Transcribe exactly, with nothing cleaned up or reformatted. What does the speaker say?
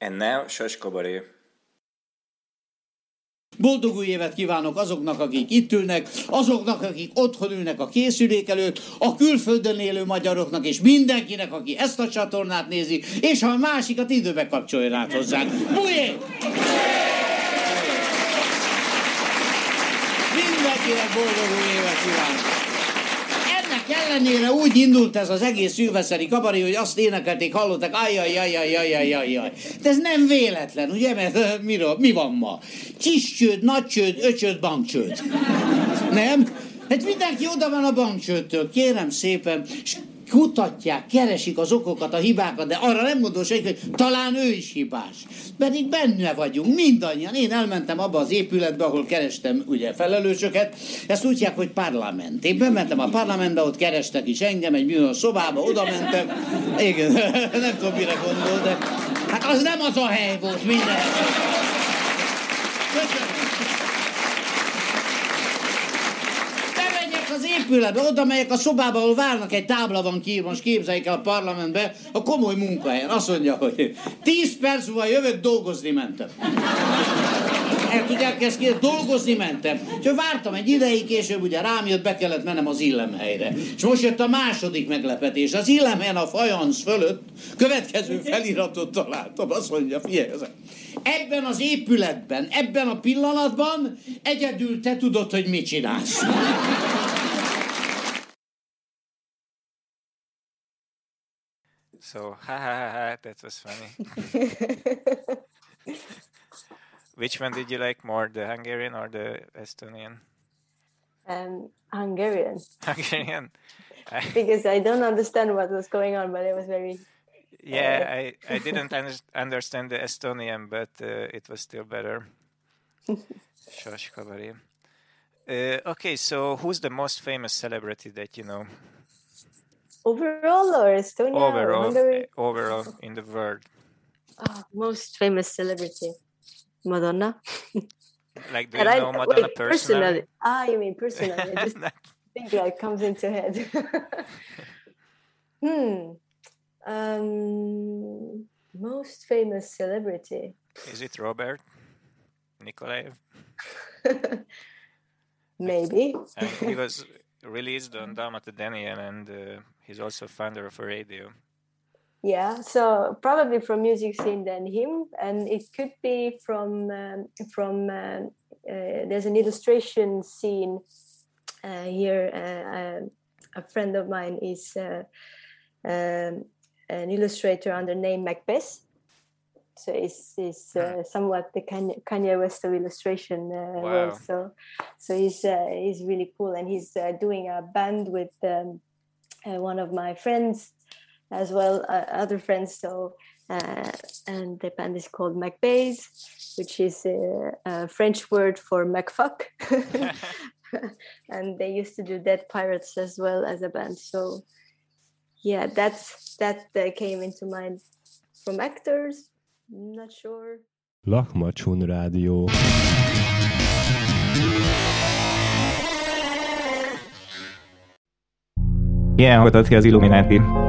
And now, Sas Kabaré. Boldog új évet kívánok azoknak, akik itt ülnek, azoknak, akik otthon ülnek a készülék előtt, a külföldön élő magyaroknak, és mindenkinek, aki ezt a csatornát nézi, és ha a másikat időbe kapcsoljon át hozzánk. Bujé! Mindenkinek boldog új évet kívánok! Ennek ellenére úgy indult ez az egész szilveszteri kabaré, hogy azt énekelték, hallották, ajjajjajjajjajjajjaj. De ez nem véletlen, ugye? Mert miről, mi van ma? Kiscsőd, nagycsőd, öcsőd, bankcsőd. Nem? Hát mindenki oda van a bankcsődtől, kérem szépen, és kutatják, keresik az okokat, a hibákat, de arra nem gondol senki, hogy talán ő is hibás. Pedig benne vagyunk, mindannyian. Én elmentem abba az épületbe, ahol kerestem ugye felelősöket, ezt úgy hívják, hogy parlament. Én bementem a parlamentbe, ott kerestek is engem, egy bizonyos szobába, oda mentem. Igen, nem tudom, mire gondol, de hát az nem az a hely volt, minden. Köszönöm. Az épületbe, oda megyek a szobába, ahol várnak, egy tábla van ki, most képzeljék el a parlamentbe, a komoly munkahelyen. Azt mondja, hogy tíz perc múlva jövök, dolgozni mentem. El tudják ezt kérni, dolgozni mentem. És vártam egy ideig, később ugye rám jött, be kellett mennem az illemhelyre. És most jött a második meglepetés. Az illemhelyen a fajansz fölött következő feliratot találtam. Azt mondja, figyelj, ebben az épületben, ebben a pillanatban egyedül te tudod, hogy mit csinálsz. So, ha ha ha ha, that was funny. Which one did you like more, the Hungarian or the Estonian? Um, Hungarian. Hungarian? Because I don't understand what was going on, but it was very... Yeah, uh, I, I didn't un- understand the Estonian, but uh, it was still better. Sas Kabaré. Uh, okay, so who's the most famous celebrity that you know? Overall or Estonia? Overall, or Hungary? overall in the world. Oh, most famous celebrity, Madonna. Like, do you know I, Madonna wait, personally? personally? Ah, you mean personally? I just think like comes into head. hmm. Um, most famous celebrity. Is it Robert Nikolaev? Maybe. And he was released on Dalmata Daniel, and uh, he's also founder of a radio. Yeah, so probably from music scene than him, and it could be from um, from uh, uh, there's an illustration scene uh, here. Uh, uh, a friend of mine is uh, um, an illustrator under name Macbeth. So it's, it's uh, somewhat the Kanye, Kanye West of illustration uh, wow. world. So, so he's uh, he's really cool, and he's uh, doing a band with um, uh, one of my friends, as well uh, other friends. So, uh, and the band is called Macbeth, which is a, a French word for Macfuck. And they used to do Dead Pirates as well as a band. So, yeah, that's that uh, came into mind from actors. Not sure. Lakmacson Rádió. Ilyen hallgatod ki az Illuminati.